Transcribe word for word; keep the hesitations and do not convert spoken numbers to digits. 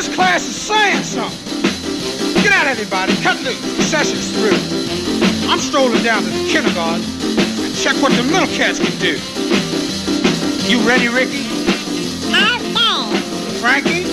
This class is saying something. Get out, everybody. Cut loose. The session's through. I'm strolling down to the kindergarten and check what them little cats can do. You ready, Ricky? Okay. Frankie?